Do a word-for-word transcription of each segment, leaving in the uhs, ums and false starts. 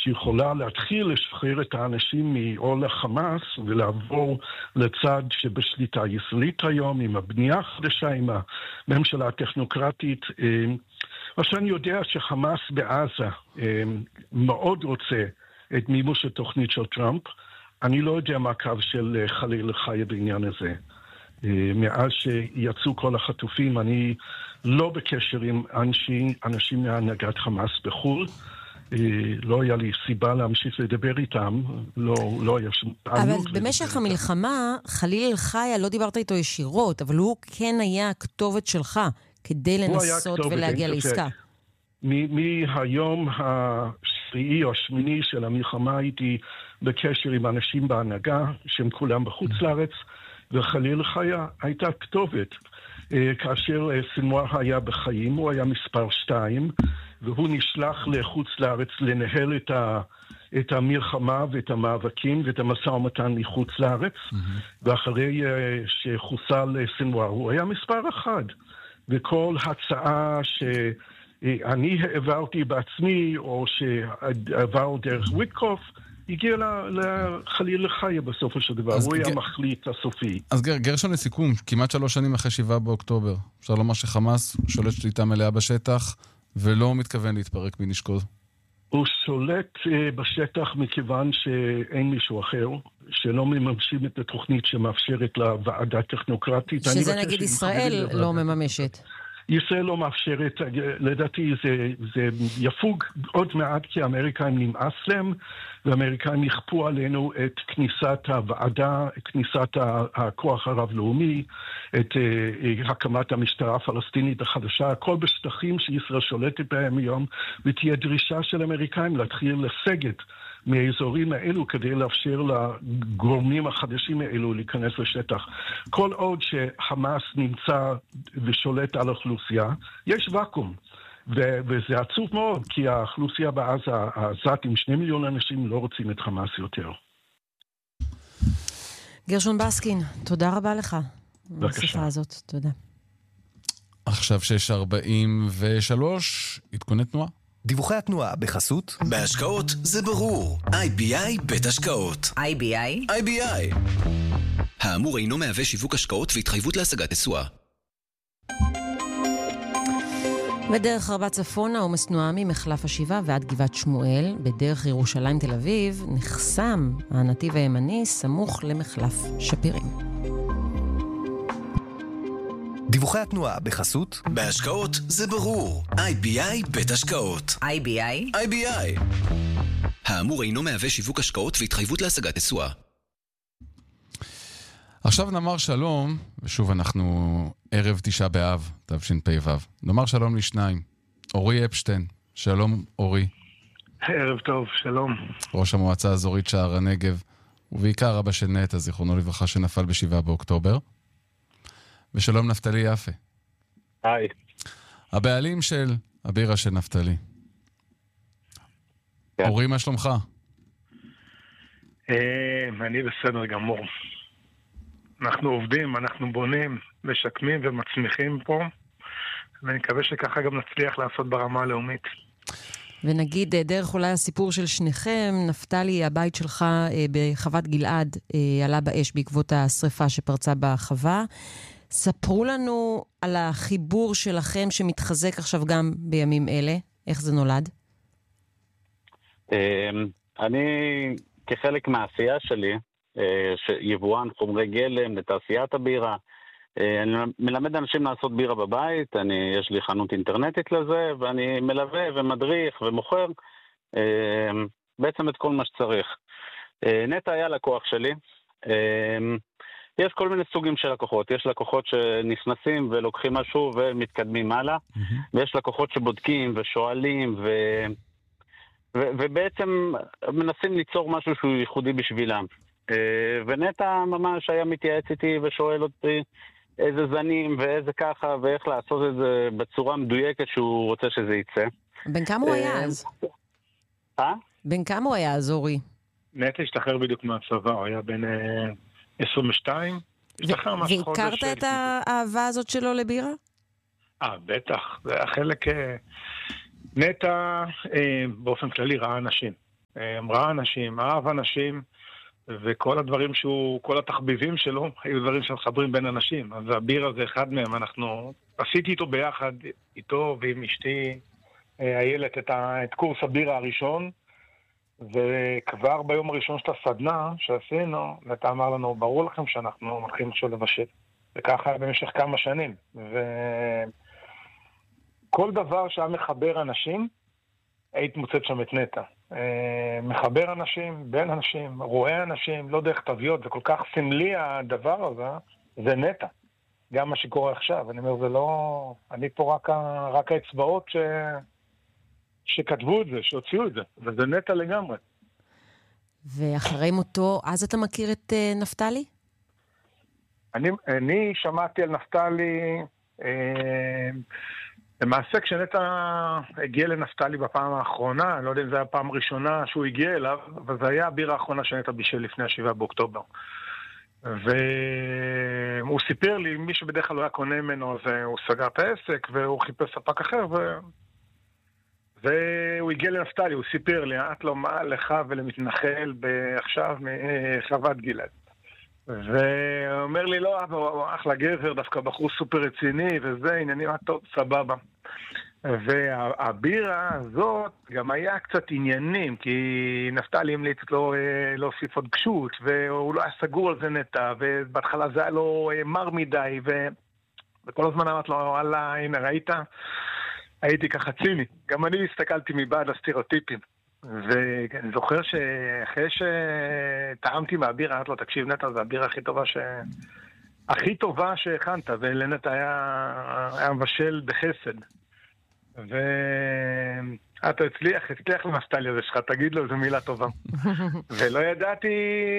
שיכולה להתחיל לשחרר את האנשים מעול החמאס ולעבור לצד שבשליטה ישראלית היום, עם הבנייה החדשה, עם הממשלה הטכנוקרטית. מה שאני יודע שחמאס בעזה מאוד רוצה את מימוש התוכנית של טראמפ. אני לא יודע מה הקו של חליל חיה בעניין הזה. מאז שיצאו כל החטופים, אני לא בקשר עם אנשים, אנשים מהנהגת חמאס בחו"ל. לא היה לי סיבה להמשיך לדבר איתם, לא, לא היה שום פענות. אבל במשך המלחמה, חליל חיה, לא דיברת איתו ישירות, אבל הוא כן היה הכתובת שלך, כדי לנסות ולהגיע לעסקה. מהיום השביעי או השמיני של המלחמה הייתי בקשר עם אנשים בהנהגה, שהם כולם בחוץ לארץ, וחליל חיה הייתה כתובת. כאשר סנואר היה בחיים, הוא היה מספר שתיים, והוא נשלח לחוץ לארץ לנהל את, ה, את המלחמה ואת המאבקים ואת המשא ומתן מחוץ לארץ, mm-hmm. ואחרי שחוסל סנואר, הוא היה מספר אחד. וכל הצעה שאני העברתי בעצמי, או שעבר דרך וויטקוף, הגיע לחליל חיה בסופו של דבר, הוא היה מחליט הסופי. אז גרשון לסיכום, כמעט שלוש שנים אחרי שבעה באוקטובר, אפשר לומר שחמאס שולט שליטה מלאה בשטח, ולא מתכוון להתפרק בנשקו. הוא שולט בשטח מכיוון שאין מישהו אחר, שלא מממשים את התוכנית שמאפשרת לוועדה טכנוקרטית. שזה נגיד ישראל לא מממשת. ישראל לא מאפשרת, לדעתי זה, זה יפוג עוד מעט כי האמריקאים נמאס להם, והאמריקאים יכפו עלינו את כניסת הוועדה, כניסת הכוח הרב-לאומי, את uh, הקמת המשטרה הפלסטינית החדשה, הכל בשטחים שישראל שולטת בהם היום, ותהיה דרישה של האמריקאים להתחיל לסגת מהאזורים האלו כדי לאפשר לגורמים החדשים האלו להיכנס לשטח. כל עוד שחמאס נמצא ושולט על האוכלוסייה, יש וקום. ו- וזה עצוב מאוד, כי האוכלוסייה בעזה, העזת עם שני מיליון אנשים לא רוצים את חמאס יותר. גרשון בסקין, תודה רבה לך. בשיחה הזאת, תודה. עכשיו שש ארבעים ושלוש, עדכוני תנועה. דיווחי התנועה בחסות בהשקעות זה ברור. איי בי איי בית השקעות. איי בי איי? איי בי איי. האמור אינו מהווה שיווק השקעות והתחייבות להשגת תשואה. בדרך רבת צפונה עומס תנועה ממחלף השבעה ועד גבעת שמואל. בדרך ירושלים תל אביב נחסם הנתיב הימני סמוך למחלף שפירים. דיווחי התנועה בחסות בהשקעות זה ברור. איי בי איי בית השקעות. איי בי איי? איי בי איי. האמור אינו מהווה שיווק השקעות והתחייבות להשגת תשואה. עכשיו נאמר שלום, ושוב אנחנו ערב תשעה באב, תשפ"ו. נאמר שלום לשניים. אורי אפשטיין, שלום אורי. ערב טוב, שלום. ראש המועצה האזורית שער הנגב, ובעיקר אבא של נטע, זיכרונו לברכה, שנפל בשבעה באוקטובר. ושלום נפתלי יפה. היי. הבעלים של הבירה של נפתלי. כן. אורי, מה שלומך? אני בסדר גמור. אנחנו עובדים, אנחנו בונים, משקמים ומצמיחים פה, ואני מקווה שככה גם נצליח לעשות ברמה הלאומית. ונגיד, דרך אולי הסיפור של שניכם, נפתלי, הבית שלך בחוות גלעד עלה באש בעקבות השריפה שפרצה בחווה. ספרו לנו על החיבור שלכם שמתחזק עכשיו גם בימים אלה. איך זה נולד? אני, כחלק מהעשייה שלי, שיבואן חומרי גלם לתעשיית הבירה, אני מלמד אנשים לעשות בירה בבית, אני, יש לי חנות אינטרנטית לזה, ואני מלווה ומדריך ומוכר בעצם את כל מה שצריך. נטע היה לקוח שלי. יש כל מיני סוגים של לקוחות. יש לקוחות שנכנסים ולוקחים משהו ומתקדמים הלאה, mm-hmm. ויש לקוחות שבודקים ושואלים ו... ו... ובעצם מנסים ליצור משהו שהוא ייחודי בשבילם. ונטע ממש היה מתייעץ איתי ושואל אותי איזה זנים ואיזה ככה ואיך לעשות את זה בצורה מדויקת שהוא רוצה שזה יצא. בן כמה הוא היה אז? אה? בן כמה הוא היה אז, אורי? נטע השתחרר בדיוק מהצבא, הוא היה בן עשרים ושתיים. והכרת את האהבה הזאת שלו לבירה? אה, בטח. זה החלק... נטע באופן כללי ראה אנשים. ראה אנשים, אהב אנשים, וכל הדברים שהוא, כל התחביבים שלו, היו דברים שמחברים בין אנשים. אז הבירה זה אחד מהם. אנחנו, עשיתי איתו ביחד, איתו ועם אשתי, איילת, את, את קורס הבירה הראשון, וכבר ביום הראשון של הסדנה שעשינו, נתה אמר לנו, ברור לכם שאנחנו מתחילים עכשיו לבשל. וככה במשך כמה שנים. וכל דבר שהיה מחבר אנשים, היית מוצאת שם את נטע. מחבר אנשים, בין אנשים, רואה אנשים, לא דרך תוויות, זה כל כך סמלי הדבר הזה, זה נטע. גם מה שקורה עכשיו. אני אומר, זה לא... אני פה רק, רק האצבעות ש... שכתבו את זה, שהוציאו את זה. וזה נטע לגמרי. ואחרי מותו, אז אתה מכיר את uh, נפתלי? אני, אני שמעתי על נפתלי... אה, למעשה, כשנטע הגיע לנפתלי בפעם האחרונה, אני לא יודע אם זו הייתה הפעם הראשונה שהוא הגיע אליו, אבל זה היה הבירה האחרונה שנטע בישל לפני השבעה באוקטובר. והוא סיפר לי, מי שבדרך כלל לא היה קונה ממנו, אז הוא סגר את העסק, והוא חיפש ספק אחר, ו... והוא הגיע לנפתלי, הוא סיפר לי, את לא מה לך ולמתנחל עכשיו מחוות גלעד. והוא אומר לי, לא, הוא אחלה גבר, דווקא בחור סופר רציני, וזה עניינים, טוב, סבבה. והבירה הזאת גם היה קצת עניינים, כי נפתלי המליץ לו להוסיף עוד קשות, והוא לא היה סגור על זה נטע, ובהתחלה זה היה לו מר מדי, וכל הזמן אמרת לו, וואלה, הנה, ראית? הייתי ככה ציני. גם אני הסתכלתי מבעד לסטריאוטיפים. ואני זוכר שאחרי שטעמתי מהבירה, אמרתי לו, תקשיב נטע, זה הבירה הכי טובה ש... הכי טובה שהכנת, ולנטע היה, היה מבשל בחסד. ואתה הצליח, הצליח לנפתלי הזה שלך, תגיד לו, זו מילה טובה. ולא ידעתי,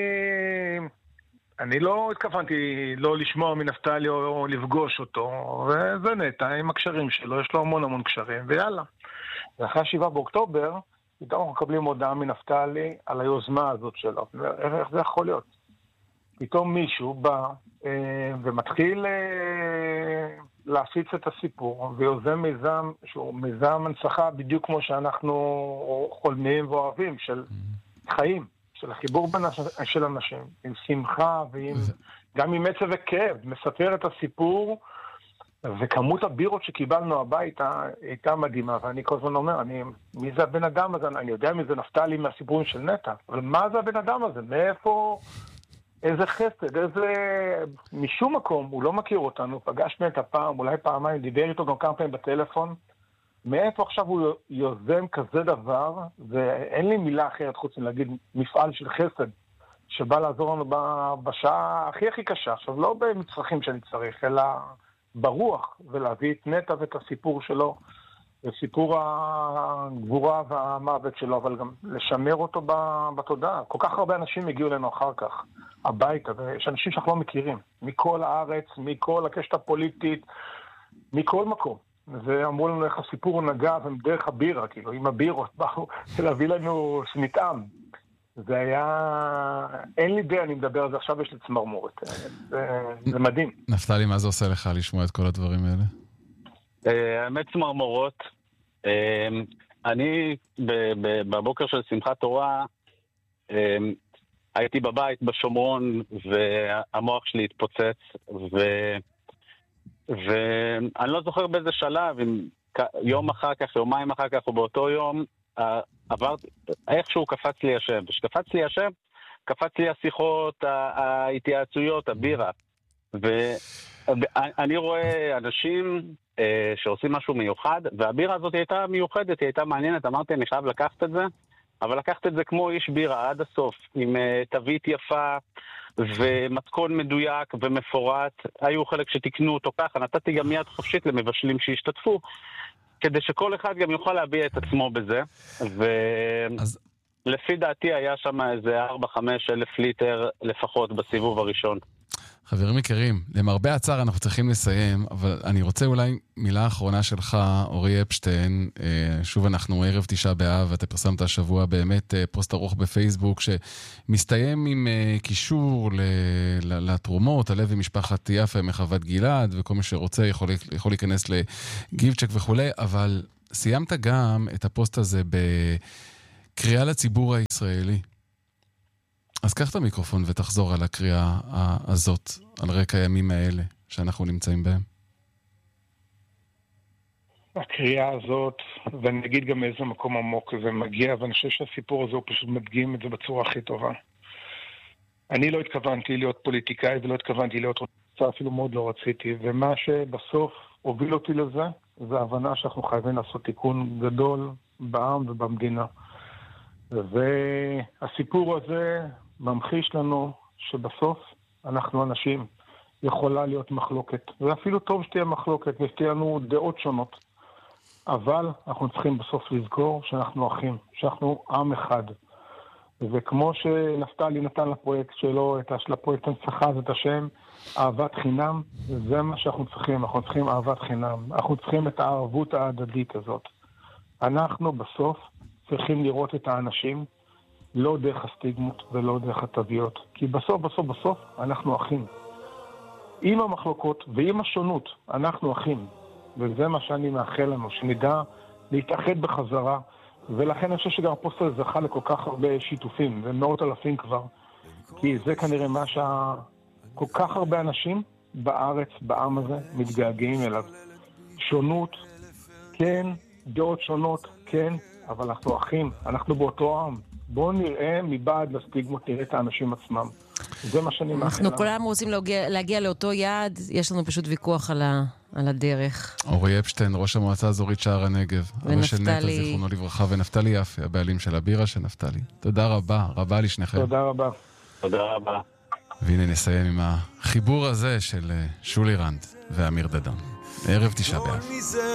אני לא התכוונתי לא לשמוע מנפתלי או לפגוש אותו, וזה נטע עם הקשרים שלו, יש לו המון המון קשרים, ויאללה. ואחרי שבעה באוקטובר, פתאום אנחנו מקבלים הודעה מנפתלי על היוזמה הזאת שלו. איך זה יכול להיות? פתאום מישהו בא אה, ומתחיל אה, להפיץ את הסיפור, ויוזם מיזם שהוא מיזם הנצחה בדיוק כמו שאנחנו חולמים ואוהבים, של חיים, של החיבור בין של אנשים, עם שמחה ועם, גם עם עצב וכאב, מספר את הסיפור, וכמות הבירות שקיבלנו הביתה הייתה מדהימה, ואני כל הזמן אומר, אני, מי זה הבן אדם הזה? אני יודע מי זה נפתלי מהסיפורים של נטע, אבל מה זה הבן אדם הזה? מאיפה, איזה חסד, איזה... משום מקום, הוא לא מכיר אותנו, פגש נטע פעם, אולי פעמיים, דיבר איתו גם כמה פעמים בטלפון, מאיפה עכשיו הוא יוזם כזה דבר, ואין לי מילה אחרת חוץ מלהגיד מפעל של חסד, שבא לעזור לנו בשעה הכי הכי קשה, עכשיו לא במצרכים שאני צריך, אלא... ברוח, ולהביא את נטע ואת הסיפור שלו, וסיפור הגבורה והמוות שלו, אבל גם לשמר אותו בתודעה. כל כך הרבה אנשים הגיעו אלינו אחר כך, הביתה, ויש אנשים שאנחנו לא מכירים, מכל הארץ, מכל הקשת הפוליטית, מכל מקום. ואמרו לנו איך הסיפור נגע, והם דרך הבירה, כאילו, עם הבירות, באו להביא לנו שנטעם. זה היה... אין לי די, אני מדבר על זה, עכשיו יש לי צמרמורת. זה, זה מדהים. נפתלי, מה זה עושה לך לשמוע את כל הדברים האלה? האמת צמרמורות. אני בבוקר של שמחת תורה הייתי בבית בשומרון, והמוח שלי התפוצץ, ואני לא זוכר באיזה שלב, יום אחר כך, יומיים אחר כך, או באותו יום, עברתי, איכשהו קפץ לי השם, ושקפץ לי השם, קפץ לי השיחות, ההתייעצויות, הבירה, ואני רואה אנשים שעושים משהו מיוחד, והבירה הזאת הייתה מיוחדת, היא הייתה מעניינת, אמרתי, אני חייב לקחת את זה, אבל לקחת את זה כמו איש בירה עד הסוף, עם תווית יפה, ומתכון מדויק ומפורט, היו חלק שתקנו אותו ככה, נתתי גם יד חופשית למבשלים שהשתתפו, כדי שכל אחד גם יוכל להביע את עצמו בזה, ולפי אז... דעתי היה שם איזה ארבע חמש אלף ליטר לפחות בסיבוב הראשון. חברים יקרים, למרבה הצער אנחנו צריכים לסיים, אבל אני רוצה אולי מילה אחרונה שלך, אורי אפשטיין. שוב אנחנו ערב תשעה באב, אתה פרסמת השבוע באמת פוסט ארוך בפייסבוק, שמסתיים עם קישור לתרומות, הלב ומשפחת יפה מחוות גלעד, וכל מי שרוצה יכול, יכול להיכנס לגיבצ'ק וכו', אבל סיימת גם את הפוסט הזה ב... קריאה לציבור הישראלי. אז קח את המיקרופון ותחזור על הקריאה הזאת, על רקע הימים האלה שאנחנו נמצאים בהם. הקריאה הזאת, ואני אגיד גם מאיזה מקום עמוק זה מגיע, ואני חושב שהסיפור הזה הוא פשוט מדגים את זה בצורה הכי טובה. אני לא התכוונתי להיות פוליטיקאי ולא התכוונתי להיות רוצה, אפילו מאוד לא רציתי, ומה שבסוף הוביל אותי לזה, זה ההבנה שאנחנו חייבים לעשות תיקון גדול בעם ובמדינה. והסיפור הזה ממחיש לנו שבסוף אנחנו אנשים, יכולה להיות מחלוקת, ואפילו טוב שתהיה מחלוקת ושתהיה לנו דעות שונות, אבל אנחנו צריכים בסוף לזכור שאנחנו אחים, שאנחנו עם אחד. וכמו שנפתלי נתן לפרויקט שלו, את הפרויקט הנצחה, את השם, אהבת חינם, זה מה שאנחנו צריכים, אנחנו צריכים אהבת חינם, אנחנו צריכים את הערבות ההדדית הזאת. אנחנו בסוף צריכים לראות את האנשים, לא דרך הסטיגמות ולא דרך התוויות, כי בסוף, בסוף, בסוף אנחנו אחים. עם המחלוקות ועם השונות, אנחנו אחים, וזה מה שאני מאחל לנו, שנדע להתאחד בחזרה, ולכן אני חושב שגם הפוסטר זכה לכל כך הרבה שיתופים, ומאות אלפים כבר, כי זה כנראה מה שכל כך הרבה אנשים בארץ, בעם הזה, מתגעגעים אליו. שונות, כן, דעות שונות, כן, אבל אנחנו אחים, אנחנו באותו עם. בואו נראה מבעד לסטיגמות, נראה את האנשים עצמם. זה מה שאני מאחל. אנחנו כולם רוצים להגיע, להגיע לאותו יעד, יש לנו פשוט ויכוח על, ה, על הדרך. אורי אפשטיין, ראש המועצה האזורית שער הנגב. ונפתלי. של נטע, זיכרונו לברכה, ונפתלי יפה, הבעלים של הבירה של נפתלי. תודה רבה, רבה לשניכם. תודה רבה. תודה רבה. והנה נסיים עם החיבור הזה של שולי רנד ואמיר דדון. ערב תשעה באב.